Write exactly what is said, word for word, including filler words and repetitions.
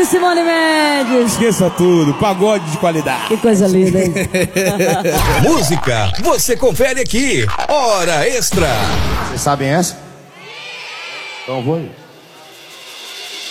Simone Mendes. Esqueça tudo, pagode de qualidade. Que coisa linda, hein? Música, você confere aqui. Hora Extra. Vocês sabem essa? Então vou.